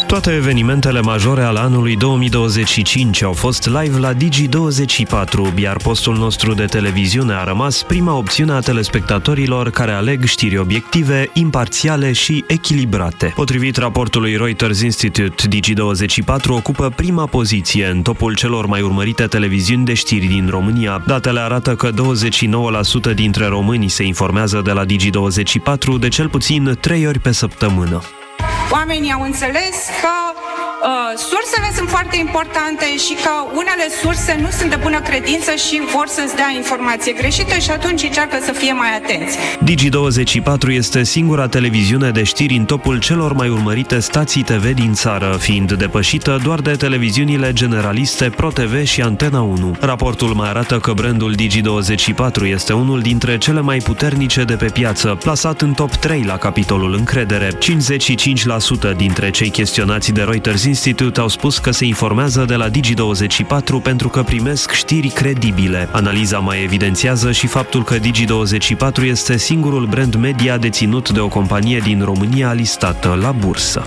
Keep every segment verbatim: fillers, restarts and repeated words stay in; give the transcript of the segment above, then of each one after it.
Toate evenimentele majore ale anului două mii douăzeci și cinci au fost live la Digi douăzeci și patru, iar postul nostru de televiziune a rămas prima opțiune a telespectatorilor care aleg știri obiective, imparțiale și echilibrate. Potrivit raportului Reuters Institute, Digi douăzeci și patru ocupă prima poziție în topul celor mai urmărite televiziuni de știri din România. Datele arată că douăzeci și nouă la sută dintre români se informează de la Digi douăzeci și patru de cel puțin trei ori pe săptămână. Oamenii au înțeles că uh, sursele sunt foarte importante și că unele surse nu sunt de bună credință și vor să-ți dea informație greșită și atunci încearcă să fie mai atenți. Digi douăzeci și patru este singura televiziune de știri în topul celor mai urmărite stații T V din țară, fiind depășită doar de televiziunile generaliste ProTV și Antena unu. Raportul mai arată că brandul Digi douăzeci și patru este unul dintre cele mai puternice de pe piață, plasat în top trei la capitolul încredere. cincizeci și cinci la sută dintre cei chestionați de Reuters Institute au spus că se informează de la Digi douăzeci și patru pentru că primesc știri credibile. Analiza mai evidențiază și faptul că Digi douăzeci și patru este singurul brand media deținut de o companie din România listată la bursă.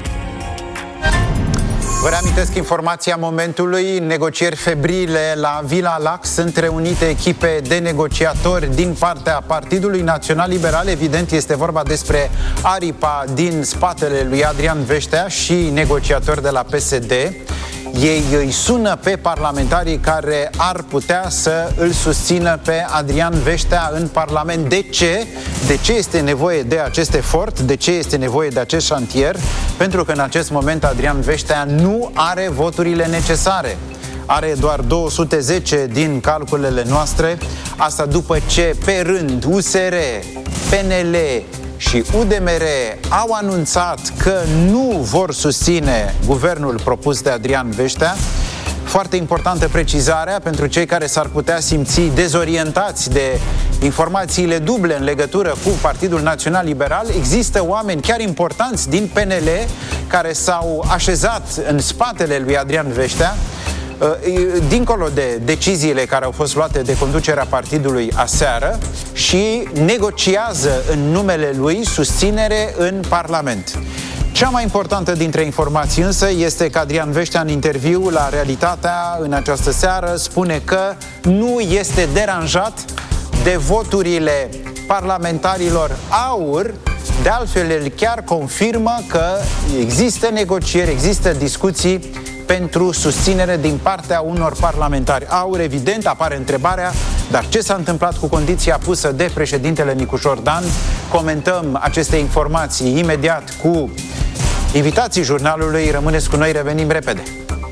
Vă reamintesc informația momentului, negocieri febrile la Villa Lac, sunt reunite echipe de negociatori din partea Partidului Național Liberal, evident este vorba despre aripa din spatele lui Adrian Veștea și negociatori de la P S D. Ei îi sună pe parlamentarii care ar putea să îl susțină pe Adrian Veștea în Parlament. De ce? De ce este nevoie de acest efort? De ce este nevoie de acest șantier? Pentru că în acest moment Adrian Veștea nu are voturile necesare. Are doar două sute zece din calculele noastre. Asta după ce pe rând U S R, P N L și U D M R au anunțat că nu vor susține guvernul propus de Adrian Veștea. Foarte importantă precizarea pentru cei care s-ar putea simți dezorientați de informațiile duble în legătură cu Partidul Național Liberal. Există oameni chiar importanți din P N L care s-au așezat în spatele lui Adrian Veștea, dincolo de deciziile care au fost luate de conducerea partidului aseară, și negociază în numele lui susținere în Parlament. Cea mai importantă dintre informații însă este că Adrian Veștea, în interviu la Realitatea în această seară, spune că nu este deranjat de voturile parlamentarilor AUR. De altfel, el chiar confirmă că există negocieri, există discuții pentru susținere din partea unor parlamentari AUR. Evident, apare întrebarea, dar ce s-a întâmplat cu condiția pusă de președintele Nicu Șordan? Comentăm aceste informații imediat cu invitații jurnalului. Rămâneți cu noi, revenim repede.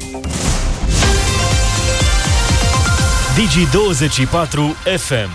Digi douăzeci și patru F M.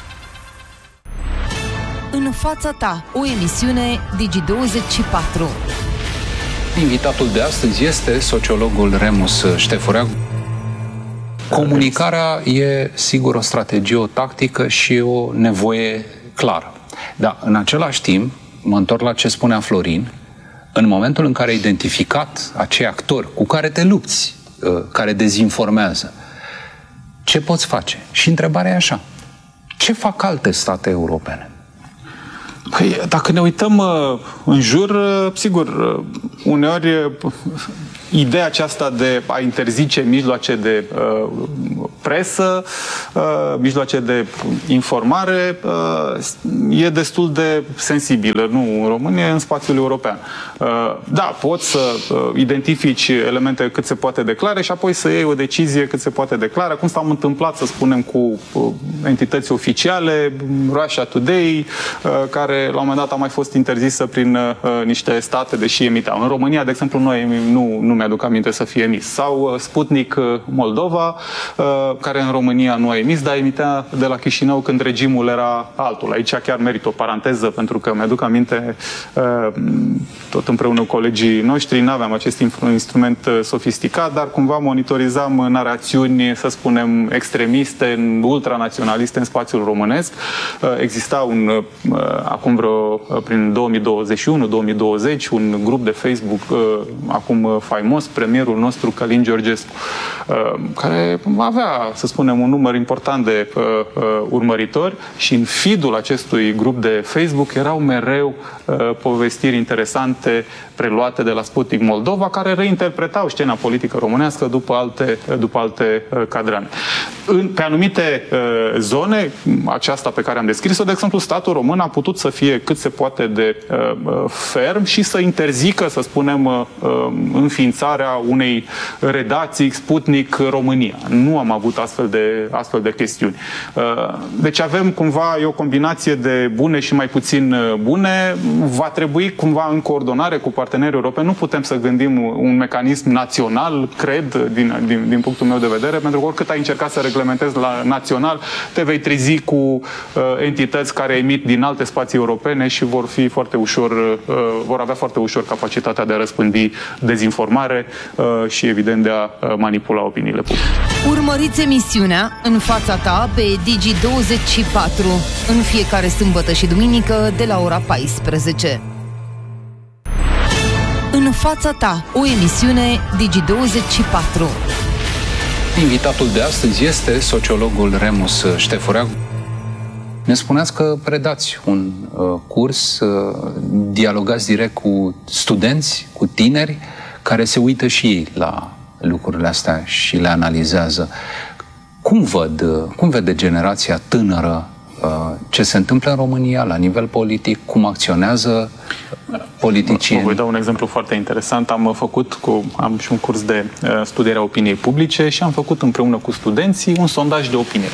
În fața ta, o emisiune Digi douăzeci și patru. Invitatul de astăzi este sociologul Remus Ștefurea. Comunicarea e sigur o strategie, o tactică și o nevoie clară. Dar în același timp, mă întorc la ce spunea Florin, în momentul în care ai identificat acei actori cu care te lupți, care dezinformează, ce poți face? Și întrebarea e așa: ce fac alte state europene? Păi, dacă ne uităm uh, în jur, uh, sigur, uh, uneori uh, ideea aceasta de a interzice mijloace de uh, presă, uh, mijloace de informare, uh, e destul de sensibilă, nu în România, în spațiul european. Uh, da, poți să uh, identifici elemente cât se poate declare și apoi să iei o decizie cât se poate declara, cum s-a întâmplat, să spunem, cu uh, entități oficiale, Russia Today, uh, care la un moment dat a mai fost interzisă prin uh, niște state, deși emiteau. În România, de exemplu, noi nu, nu mi-aduc aminte să fie emis. Sau uh, Sputnik uh, Moldova, uh, care în România nu a emis, dar emitea de la Chișinău când regimul era altul. Aici chiar merit o paranteză, pentru că mi-aduc aminte, uh, tot împreună cu colegii noștri, nu aveam acest instrument uh, sofisticat, dar cumva monitorizam narațiuni, să spunem, extremiste, ultranaționaliste în spațiul românesc. Uh, exista un, uh, acum vreo, prin două mii douăzeci și unu două mii douăzeci, un grup de Facebook, uh, acum faimos, faimos premierul nostru Călin Georgescu, care avea, să spunem, un număr important de urmăritori și în feed-ul acestui grup de Facebook erau mereu povestiri interesante preluate de la Sputnik Moldova, care reinterpretau scena politică românească după alte, după alte cadrane. În, pe anumite uh, zone, aceasta pe care am descris-o, de exemplu, statul român a putut să fie cât se poate de uh, ferm și să interzică, să spunem, uh, înființarea unei redacții Sputnik România. Nu am avut astfel de, astfel de chestiuni. Uh, deci avem cumva e o combinație de bune și mai puțin bune. Va trebui cumva în coordonare cu partenerii europeni. Nu putem să gândim un mecanism național, cred, din, din, din punctul meu de vedere, pentru că oricât ai încercat să reglementezi la național, te vei trezi cu uh, entități care emit din alte spații europene și vor fi foarte ușor, uh, vor avea foarte ușor capacitatea de a răspândi dezinformare uh, și, evident, de a uh, manipula opiniile publice. Urmăriți emisiunea În fața ta pe Digi douăzeci și patru în fiecare sâmbătă și duminică de la ora paisprezece. În fața ta, o emisiune Digi douăzeci și patru. Invitatul de astăzi este sociologul Remus Ștefureagu. Ne spuneați că predați un uh, curs, uh, dialogați direct cu studenți, cu tineri, care se uită și ei la lucrurile astea și le analizează. Cum văd, uh, cum vede generația tânără uh, ce se întâmplă în România la nivel politic, cum acționează politicieni? Vă voi da un exemplu foarte interesant. Am făcut cu, am și un curs de uh, studiere a opiniei publice și am făcut împreună cu studenții un sondaj de opinie.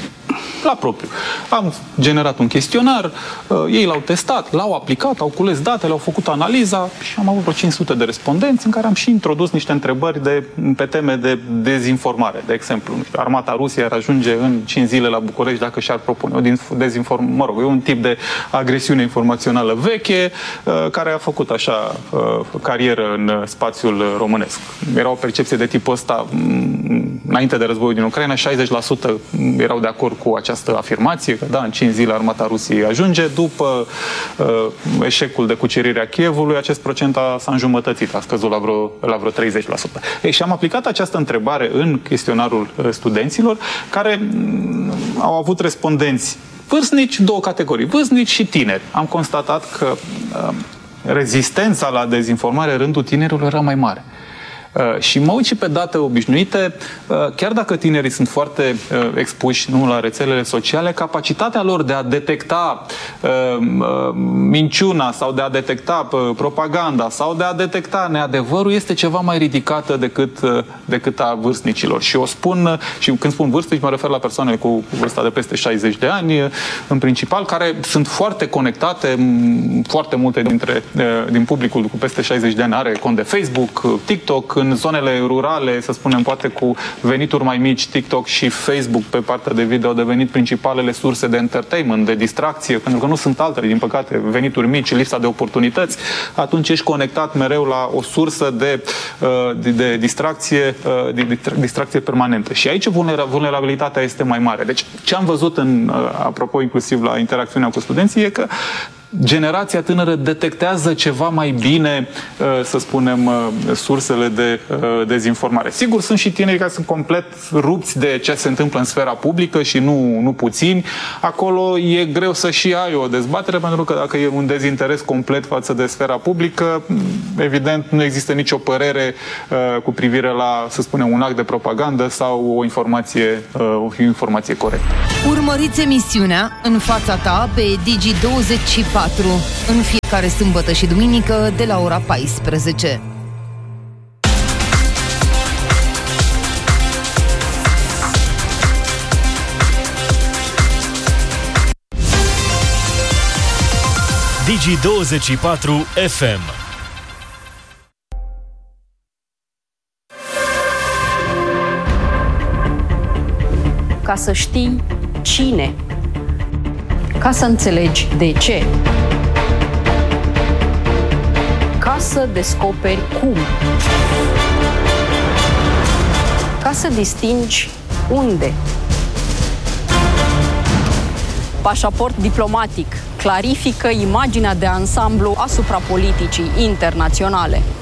La propriu. Am generat un chestionar, uh, ei l-au testat, l-au aplicat, au cules datele, au făcut analiza și am avut vreo cinci sute de respondenți în care am și introdus niște întrebări de, pe teme de dezinformare. De exemplu, armata Rusiei ar ajunge în cinci zile la București dacă și-ar propune o dezinformare. Mă rog, e un tip de agresiune informațională veche uh, care a făcut așa uh, carieră în spațiul românesc. Era o percepție de tipul ăsta um, înainte de războiul din Ucraina, șaizeci la sută erau de acord cu această afirmație, că da, în cinci zile armata Rusiei ajunge. După uh, eșecul de cucerire a Kievului, acest procent a, s-a înjumătățit, a scăzut la vreo, la vreo treizeci la sută. Ei, și am aplicat această întrebare în chestionarul uh, studenților, care um, au avut respondenți vârstnici, două categorii, vârstnici și tineri. Am constatat că uh, rezistența la dezinformare în rândul tinerilor era mai mare. Uh, și mă uit și pe date obișnuite, uh, chiar dacă tinerii sunt foarte uh, expuși nu, la rețelele sociale, capacitatea lor de a detecta uh, uh, minciuna sau de a detecta uh, propaganda sau de a detecta neadevărul este ceva mai ridicată decât, uh, decât a vârstnicilor. Și o spun, uh, și când spun vârstnici, mă refer la persoane cu vârsta de peste șaizeci de ani, uh, în principal, care sunt foarte conectate, foarte multe dintre, uh, din publicul cu peste șaizeci de ani are cont de Facebook, uh, TikTok. În zonele rurale, să spunem, poate cu venituri mai mici, TikTok și Facebook pe partea de video au devenit principalele surse de entertainment, de distracție, pentru că nu sunt altele, din păcate, venituri mici, lipsa de oportunități, atunci ești conectat mereu la o sursă de, de, de distracție, de distracție permanentă. Și aici vulnerabilitatea este mai mare. Deci, ce am văzut, în, apropo, inclusiv la interacțiunea cu studenții, e că generația tânără detectează ceva mai bine, să spunem, sursele de dezinformare. Sigur, sunt și tineri care sunt complet rupți de ce se întâmplă în sfera publică și nu, nu puțini. Acolo e greu să și ai o dezbatere, pentru că dacă e un dezinteres complet față de sfera publică, evident, nu există nicio părere cu privire la, să spunem, un act de propagandă sau o informație, o informație corectă. Urmăriți emisiunea În fața ta pe Digi douăzeci și patru în fiecare sâmbătă și duminică de la ora paisprezece. Digi douăzeci și patru F M. Ca să știi cine, ca să înțelegi de ce, ca să descoperi cum, ca să distingi unde. Pașaport diplomatic clarifică imaginea de ansamblu asupra politicii internaționale.